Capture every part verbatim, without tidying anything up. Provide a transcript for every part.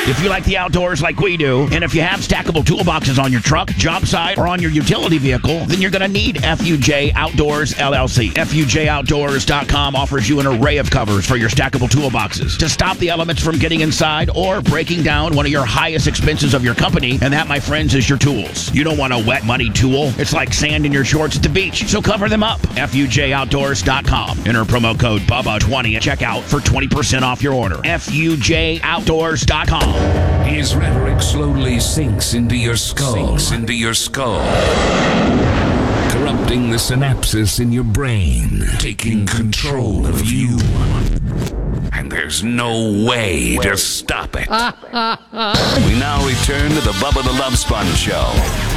If you like the outdoors like we do, and if you have stackable toolboxes on your truck, job site, or on your utility vehicle, then you're going to need F U J Outdoors, L L C. F U J Outdoors dot com offers you an array of covers for your stackable toolboxes to stop the elements from getting inside or breaking down one of your highest expenses of your company, and that, my friends, is your tools. You don't want a wet, muddy tool. It's like sand in your shorts at the beach, so cover them up. F U J Outdoors dot com. Enter promo code Bubba twenty at checkout for twenty percent off your order. F U J Outdoors dot com. His rhetoric slowly sinks into your skull. Sinks into your skull. Corrupting the synapses in your brain. Taking control of you. And there's no way to stop it. We now return to the Bubba the Love Sponge Show.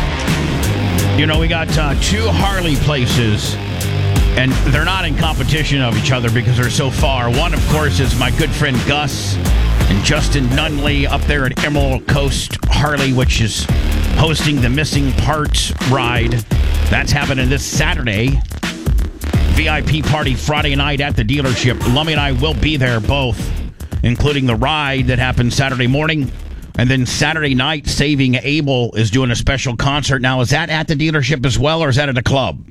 You know, we got uh, two Harley places, and they're not in competition of each other because they're so far. One, of course, is my good friend Gus and Justin Nunley up there at Emerald Coast Harley, which is hosting the Missing Parts Ride. That's happening this Saturday. V I P party Friday night at the dealership. Lummy and I will be there both, including the ride that happens Saturday morning. And then Saturday night, Saving Abel is doing a special concert. Now, is that at the dealership as well, or is that at a club?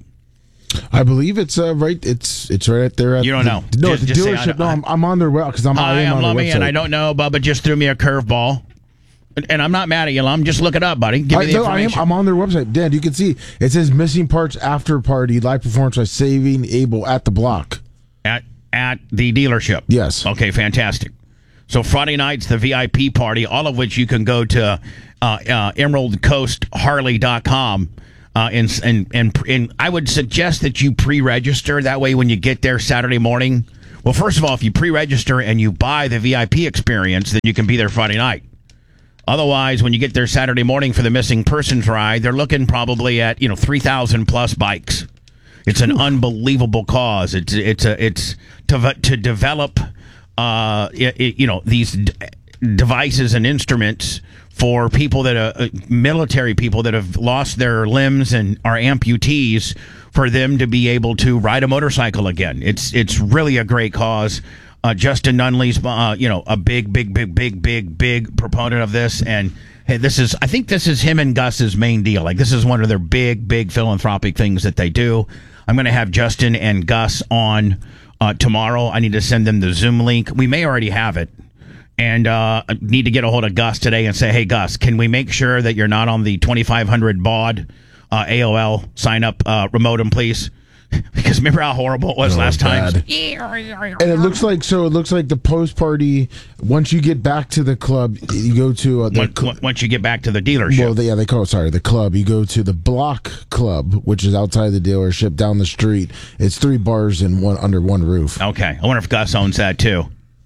I believe it's uh, right. It's it's right there. At you don't the, know. No, just, the just dealership. Say, no, I'm, I'm on their web because I'm. Hi, I am I'm on Lummy, and I don't know. Bubba just threw me a curveball, and I'm not mad at you, Lum. Just look it up, buddy. Give I, me the no, I am. information. I'm on their website, Dan. You can see it says Missing Parts After Party Live Performance by Saving Abel at the Block. At at the dealership. Yes. Okay, fantastic. So Friday night's the V I P party, all of which you can go to uh, uh, Emerald Coast Harley dot com. Uh, and, and and and I would suggest that you pre-register. That way, when you get there Saturday morning, well, first of all, if you pre-register and you buy the V I P experience, then you can be there Friday night. Otherwise, when you get there Saturday morning for the Missing Persons Ride, they're looking probably at you know three thousand plus bikes. It's an unbelievable cause. It's it's a it's to to develop uh it, it, you know these d- devices and instruments for people that are uh, military people that have lost their limbs and are amputees, for them to be able to ride a motorcycle again. It's it's really a great cause. Uh, Justin Nunley's uh, you know a big big big big big big proponent of this, and hey, this is I think this is him and Gus's main deal. Like this is one of their big big philanthropic things that they do. I'm going to have Justin and Gus on uh, tomorrow. I need to send them the Zoom link. We may already have it. And uh, I need to get a hold of Gus today and say, hey, Gus, can we make sure that you're not on the twenty-five hundred baud uh, A O L sign up uh, remote them, please? Because remember how horrible it was Oh, last bad. time? And it looks like so. It looks like the post party. Once you get back to the club, you go to uh, the Once, cl- once you get back to the dealership. Well, they, yeah, they call it. Sorry, the club. You go to the Block Club, which is outside the dealership down the street. It's three bars in one under one roof. Okay, I wonder if Gus owns that too.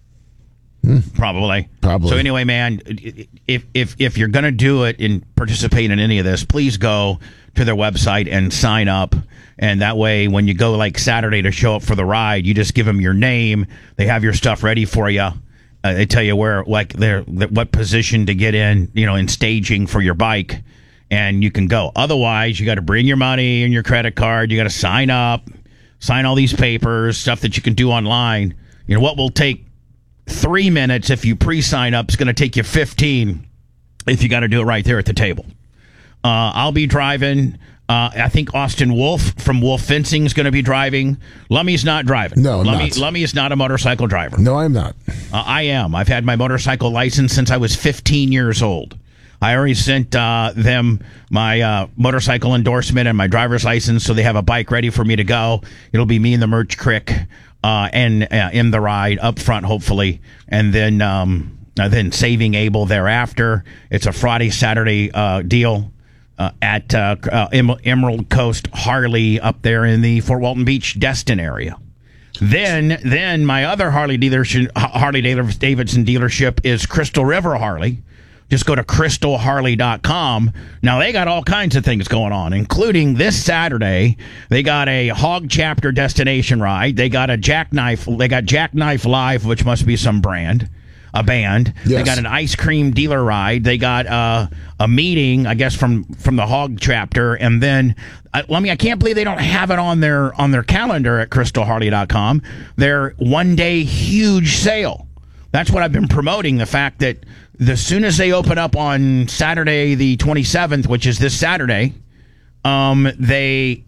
Hmm. Probably. Probably. So anyway, man, if if if you're going to do it and participate in any of this, please go to their website and sign up. And that way, when you go like Saturday to show up for the ride, you just give them your name. They have your stuff ready for you. Uh, they tell you where, like, they're, what position to get in, you know, in staging for your bike, and you can go. Otherwise, you got to bring your money and your credit card. You got to sign up, sign all these papers, stuff that you can do online. You know, what will take three minutes if you pre-sign up is going to take you fifteen if you got to do it right there at the table. Uh, I'll be driving. Uh, I think Austin Wolf from Wolf Fencing is going to be driving. Lummy's not driving. No, I'm Lummy, not. Lummy is not a motorcycle driver. No, I'm not. Uh, I am. I've had my motorcycle license since I was fifteen years old. I already sent uh, them my uh, motorcycle endorsement and my driver's license, so they have a bike ready for me to go. It'll be me in the Merch Crick uh, and uh, in the ride up front, hopefully, and then um, uh, then Saving Abel thereafter. It's a Friday, Saturday uh, deal. Uh, at uh, uh, em- Emerald Coast Harley up there in the Fort Walton Beach, Destin area. Then, then my other Harley dealership, Harley Davidson dealership is Crystal River Harley. Just go to crystal harley dot com. Now, they got all kinds of things going on, including this Saturday. They got a Hog Chapter destination ride. They got a Jackknife. They got Jackknife Live, which must be some brand. A band. Yes. They got an ice cream dealer ride. They got uh, a meeting, I guess, from from the Hog Chapter, and then uh, let me. I can't believe they don't have it on their on their calendar at crystal harley dot com. Their one day huge sale. That's what I've been promoting, the fact that as soon as they open up on Saturday the twenty-seventh, which is this Saturday, um, they...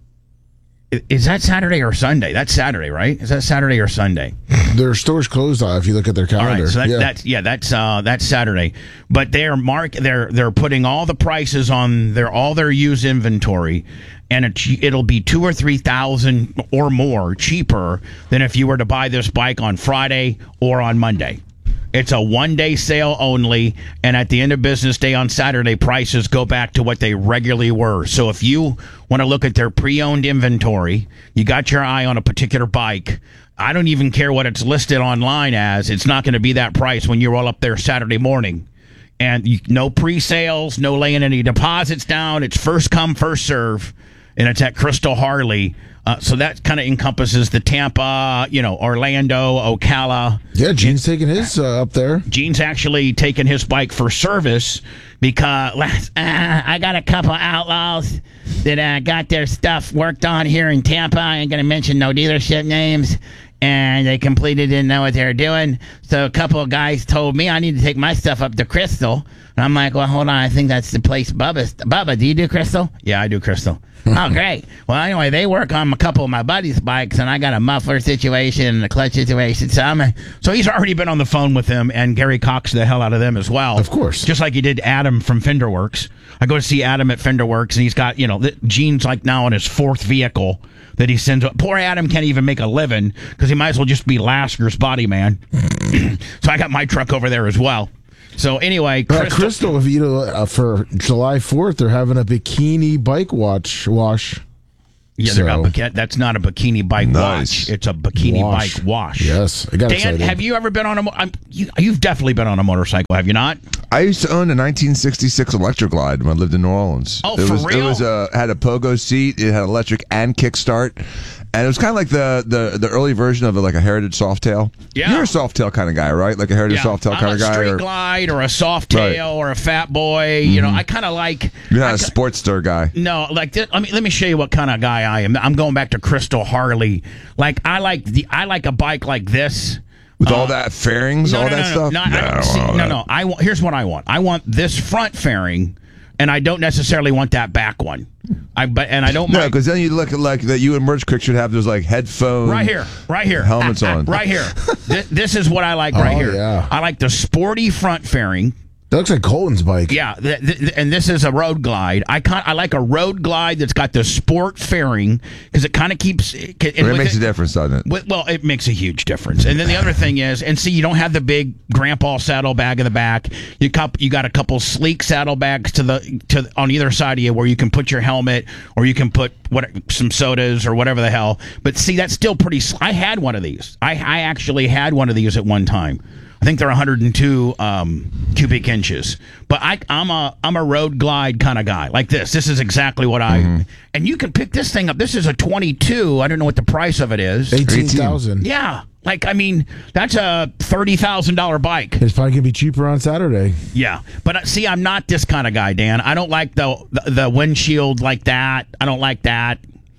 Is that Saturday or Sunday? That's Saturday, right? Is that Saturday or Sunday? Their store's closed off if you look at their calendar. All right, so that, yeah. that's yeah, that's uh, that's Saturday. But they're mark they're they're putting all the prices on their all their used inventory, and it, it'll be two or three thousand or more cheaper than if you were to buy this bike on Friday or on Monday. It's a one-day sale only, and at the end of business day on Saturday, prices go back to what they regularly were. So if you want to look at their pre-owned inventory, you got your eye on a particular bike, I don't even care what it's listed online as. It's not going to be that price when you roll up there Saturday morning. And you, no pre-sales, no laying any deposits down. It's first come, first serve, and it's at Crystal Harley. Uh, so that kind of encompasses the Tampa, you know, Orlando, Ocala. Yeah, Gene's taking his uh, up there. Gene's actually taken his bike for service because uh, I got a couple outlaws that uh, got their stuff worked on here in Tampa. I ain't going to mention no dealership names. And they completely didn't know what they were doing. So a couple of guys told me I need to take my stuff up to Crystal. And I'm like, well, hold on. I think that's the place Bubba's. Bubba, do you do Crystal? Yeah, I do Crystal. Oh, great. Well, anyway, they work on a couple of my buddies' bikes, and I got a muffler situation and a clutch situation. So, I'm a, so he's already been on the phone with them, and Gary Cox the hell out of them as well. Of course. Just like he did Adam from Fenderworks. I go to see Adam at Fenderworks, and he's got, you know, Gene's like now on his fourth vehicle that he sends. Poor Adam can't even make a living because he might as well just be Lasker's body man. So I got my truck over there as well. So anyway, Crystal, uh, Crystal if you know, uh, for July fourth, they're having a bikini bike watch wash. Yeah, so. they're not, that's not a bikini bike Nice. watch. It's a bikini Wash. bike wash. Yes, I got Dan, excited. have you ever been on a? mo- I'm, you, you've definitely been on a motorcycle, have you not? I used to own a nineteen sixty-six Electra Glide when I lived in New Orleans. Oh, it for was, It real? was a had a pogo seat. It had electric and kickstart, and it was kind of like the, the the early version of a, like a Heritage Softail. Yeah. You're a Softail kind of guy, right? Like a Heritage Softail I'm kind a of guy. straight Or, glide or a soft tail Right. or a fat boy. You know, I kind of like. you're not I a ki- Sportster guy. No, like this, let me let me show you what kind of guy I am. I'm going back to Crystal Harley. Like I like the I like a bike like this. With all that fairings, No, all no, that no, stuff. No, no, I I don't don't see, want all no, that. no. I want. Here's what I want. I want this front fairing, and I don't necessarily want that back one. I but and I don't No, mind. because then you look at like that. You and Merch Crick should have those like headphones. Right here, right here, Helmets on. right here. This, this is what I like right Oh, here. yeah. I like the sporty front fairing. That looks like Colton's bike. Yeah, th- th- and this is a road glide. I con- I like a road glide that's got the sport fairing because it kind of keeps. It, It makes a difference, doesn't it? With, well, it makes a huge difference. And then the other thing is, and see, you don't have the big grandpa saddlebag in the back. You cup, you got a couple sleek saddlebags to the to on either side of you where you can put your helmet or you can put what some sodas or whatever the hell. But see, that's still pretty. Sl- I had one of these. I I actually had one of these at one time. I think they're one hundred two um, cubic inches, but I, I'm a I'm a road glide kind of guy like this. This is exactly what I. Mm-hmm. And you can pick this thing up. This is a twenty-two. I don't know what the price of it is. eighteen thousand. Yeah, like I mean that's a thirty thousand dollar bike. It's probably gonna be cheaper on Saturday. Yeah, but uh, see, I'm not this kind of guy, Dan. I don't like the the, the windshield like that. I don't like that.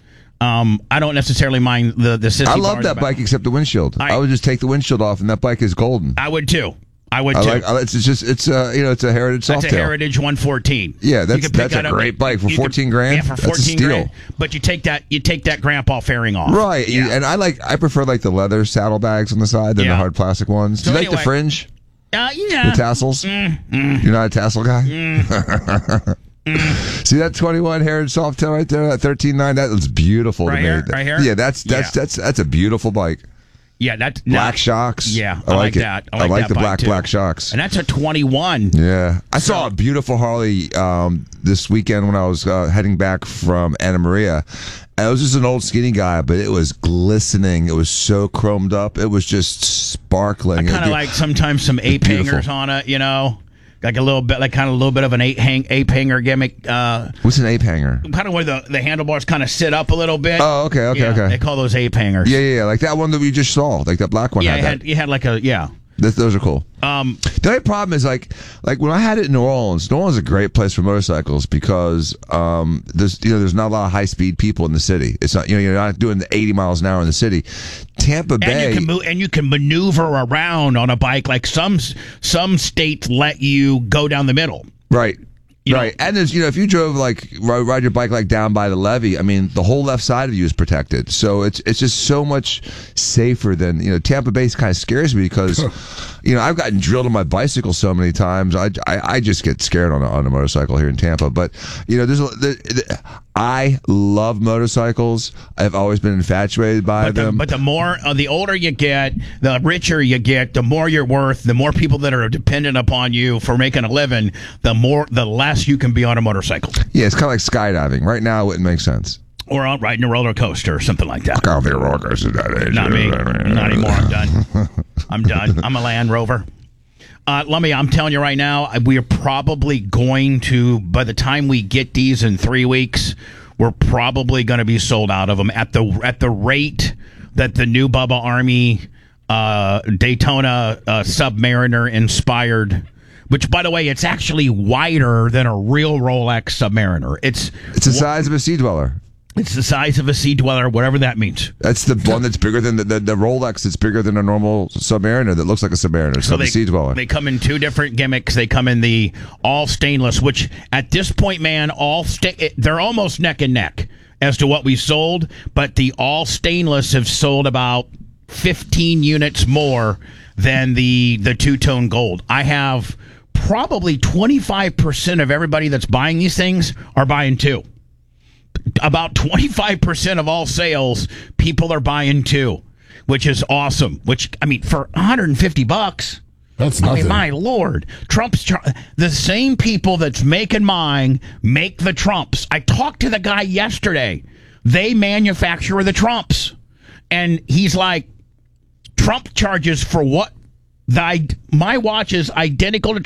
Um, I don't necessarily mind the the. Sissy I bar love in the that back. bike except the windshield. I- I, would just take the windshield off, and that bike is golden. I would too. I would I too. like. I- It's just. It's a. You know. It's a Heritage That's a Softail. Heritage one fourteen. Yeah, that's- You can pick that's a that up- great bike for you can- fourteen grand. Yeah, for That's a fourteen steal. grand. But you take that, you take that grandpa fairing off. Right. you- Yeah. And I like. I prefer like the leather saddlebags on the side than Yeah. the hard plastic ones. So Do you like anyway- the fringe? Uh, yeah. The tassels? Mm, You're not a tassel guy? See that twenty-one Heritage Softail right there, that thirteen nine? That looks beautiful Right to here? me. Right here? Yeah, that's that's Yeah. that's that's a beautiful bike. Yeah, that's Black no, shocks. Yeah, I, I like, like it. that. I like that the bike, black too. black shocks. And that's a twenty-one. Yeah, I saw a beautiful Harley um, this weekend when I was uh, heading back from Anna Maria. And it was just an old skinny guy, but it was glistening. It was so chromed up. It was just sparkling. Kind of It- like sometimes some ape beautiful. hangers on it, you know, like a little bit, like kind of a little bit of an ape hang ape hanger gimmick. Uh, What's an ape hanger? kind of where the, the handlebars kind of sit up a little bit. Oh, okay, okay, Yeah, okay. They call those ape hangers. Yeah, yeah, yeah, like that one that we just saw, like that black one. Yeah, had you that. had, you had like a yeah. Th- those are cool. Um, the only problem is like like when I had it in New Orleans. New Orleans is a great place for motorcycles because um, there's you know there's not a lot of high speed people in the city. It's not you know you're not doing the eighty miles an hour in the city. Tampa Bay and you can move, and you can maneuver around on a bike like some some states let you go down the middle. Right. You right, know, and there's you know if you drove like ride, ride your bike like down by the levee, I mean the whole left side of you is protected, so it's it's just so much safer than you know Tampa Bay kind of scares me because you know I've gotten drilled on my bicycle so many times. I, I, I just get scared on a, on a motorcycle here in Tampa, but you know there's a, the, the, I love motorcycles. I've always been infatuated by but the, them. But the more uh, the older you get, the richer you get, the more you're worth. The more people that are dependent upon you for making a living, the more the less you can be on a motorcycle. Yeah, it's kind of like skydiving. Right now, it wouldn't make sense. Or out riding a roller coaster or something like that. I'll be a roller coaster that age. Not me. Not anymore. I'm done. I'm done. I'm a Land Rover. Uh, let me, I'm telling you right now, we are probably going to, by the time we get these in three weeks, we're probably going to be sold out of them at the at the rate that the new Bubba Army uh, Daytona uh, Submariner inspired. Which, by the way, it's actually wider than a real Rolex Submariner. It's it's the size of a Sea Dweller. It's the size of a Sea Dweller, whatever that means. That's the one that's bigger than the, the, the Rolex. That's bigger than a normal Submariner that looks like a Submariner. So, so they, the Sea Dweller. They come in two different gimmicks. They come in the all stainless, which at this point, man, all sta- they're almost neck and neck as to what we sold. But the all stainless have sold about fifteen units more than the the two tone gold. I have probably twenty-five percent of everybody that's buying these things are buying two. About twenty-five percent of all sales, people are buying two, which is awesome. Which, I mean, for one hundred fifty bucks, that's I nothing. mean, my Lord. Trump's char- the same people that's making mine make the Trumps. I talked to the guy yesterday. They manufacture the Trumps. And he's like, Trump charges for what? The, my watch is identical to